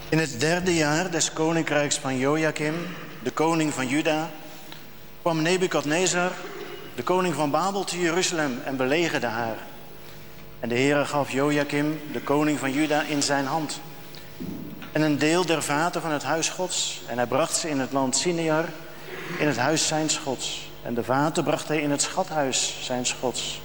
In het 3e jaar des koninkrijks van Joachim, de koning van Juda, kwam Nebukadnezar, de koning van Babel, te Jeruzalem en belegerde haar. En de Heere gaf Joachim, de koning van Juda, in zijn hand. En een deel der vaten van het huis Gods. En hij bracht ze in het land Sinear, in het huis zijns Gods. En de vaten bracht hij in het schathuis zijns Gods.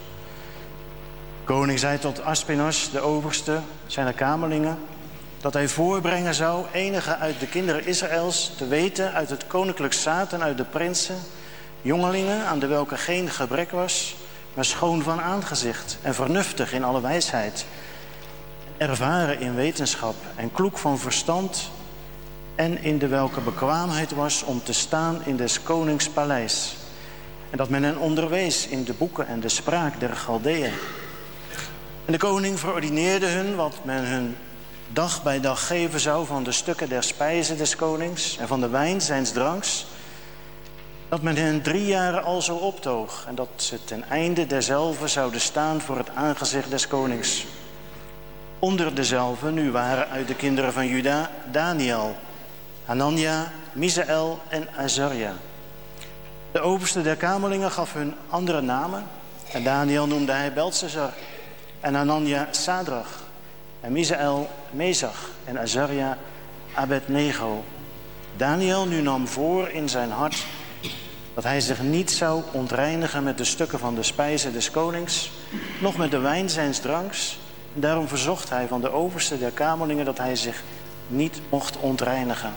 De koning zei tot Aspenas, de overste, zijn kamerlingen, dat hij voorbrengen zou enige uit de kinderen Israëls, te weten uit het koninklijk zaad en uit de prinsen, jongelingen aan de welke geen gebrek was, maar schoon van aangezicht en vernuftig in alle wijsheid, ervaren in wetenschap en kloek van verstand, en in de welke bekwaamheid was om te staan in des konings paleis. En dat men hen onderwees in de boeken en de spraak der Galdeën. En de koning verordineerde hun wat men hun dag bij dag geven zou van de stukken der spijzen des konings en van de wijn zijns dranks, dat men hen 3 jaren alzo optoog en dat ze ten einde derzelve zouden staan voor het aangezicht des konings. Onder dezelve nu waren uit de kinderen van Juda Daniel, Hanania, Misaël en Azaria. De overste der kamerlingen gaf hun andere namen. En Daniel noemde hij Belteshazzar. En Hanania Sadrach. En Misaël Mesach. En Azaria Abednego. Daniel nu nam voor in zijn hart dat hij zich niet zou ontreinigen met de stukken van de spijzen des konings, noch met de wijn zijns dranks. En daarom verzocht hij van de overste der kamerlingen dat hij zich niet mocht ontreinigen.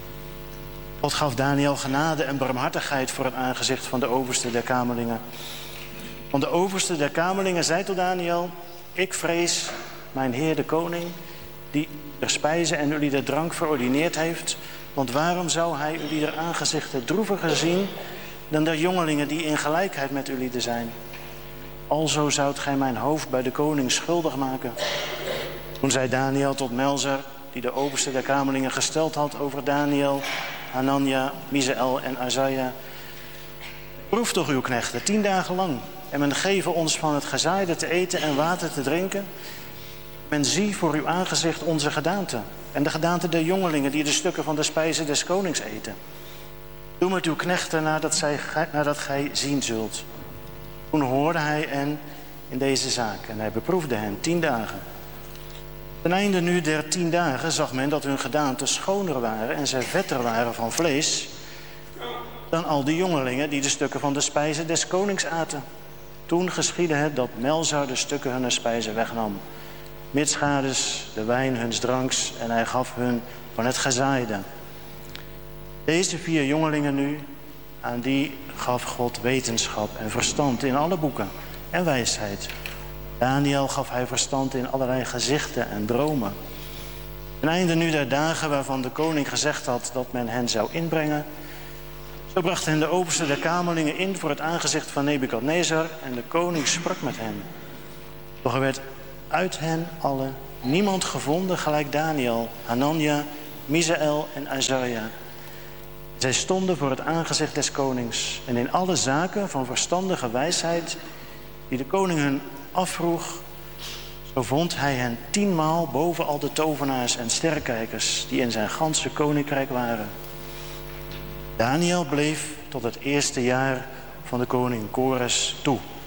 God gaf Daniel genade en barmhartigheid voor het aangezicht van de overste der kamerlingen. Want de overste der kamerlingen zei tot Daniel: ik vrees mijn heer de koning, die der spijzen en jullie de drank verordineerd heeft. Want waarom zou hij jullie der aangezichten droeviger zien dan der jongelingen die in gelijkheid met jullie zijn? Alzo zoudt gij mijn hoofd bij de koning schuldig maken. Toen zei Daniel tot Melzar, die de overste der kamerlingen gesteld had over Daniel, Hanania, Misaël en Azaria: proef toch uw knechten 10 dagen lang, en men geven ons van het gezaaide te eten en water te drinken. Men zie voor uw aangezicht onze gedaante en de gedaante der jongelingen die de stukken van de spijzen des konings eten. Doe met uw knechten nadat gij zien zult. Toen hoorde hij hen in deze zaak en hij beproefde hen 10 dagen. Ten einde nu der 10 dagen zag men dat hun gedaanten schoner waren en zij vetter waren van vlees dan al die jongelingen die de stukken van de spijzen des konings aten. Toen geschiedde het dat Melzar de stukken hunner spijzen wegnam, mitsgades de wijn huns dranks, en hij gaf hun van het gezaaide. Deze 4 jongelingen nu, aan die gaf God wetenschap en verstand in alle boeken en wijsheid. Daniel gaf hij verstand in allerlei gezichten en dromen. Ten einde nu der dagen waarvan de koning gezegd had dat men hen zou inbrengen, zo bracht hen de overste der kamerlingen in voor het aangezicht van Nebukadnezar, en de koning sprak met hen. Doch er werd uit hen allen niemand gevonden gelijk Daniel, Hanania, Misaël en Azaria. Zij stonden voor het aangezicht des konings, en in alle zaken van verstandige wijsheid die de koning hun afvroeg, zo vond hij hen 10-maal boven al de tovenaars en sterrekijkers die in zijn ganse koninkrijk waren. Daniel bleef tot het 1e jaar van de koning Kores toe.